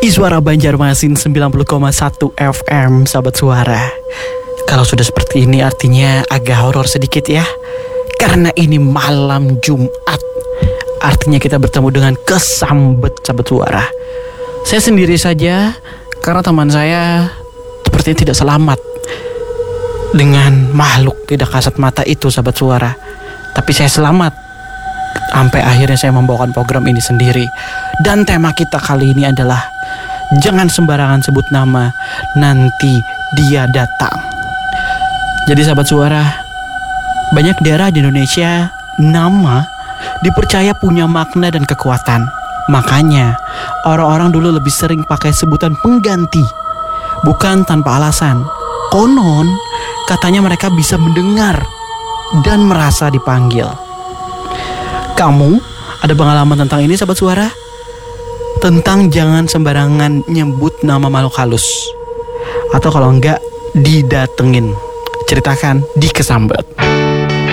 Suara Banjarmasin 90,1 FM, sahabat suara. Kalau sudah seperti ini artinya agak horor sedikit ya. Karena ini malam Jumat. Artinya kita bertemu dengan kesambet, sahabat suara. Saya sendiri saja karena teman saya sepertinya tidak selamat dengan makhluk tidak kasat mata itu, sahabat suara. Tapi saya selamat. Sampai akhirnya saya membawakan program ini sendiri. Dan tema kita kali ini adalah jangan sembarangan sebut nama, nanti dia datang. Jadi sahabat suara, banyak daerah di Indonesia nama dipercaya punya makna dan kekuatan. Makanya orang-orang dulu lebih sering pakai sebutan pengganti, bukan tanpa alasan. Konon katanya mereka bisa mendengar dan merasa dipanggil. Kamu ada pengalaman tentang ini, sahabat suara? Tentang jangan sembarangan nyebut nama makhluk halus, atau kalau enggak didatengin. Ceritakan di Kesambet.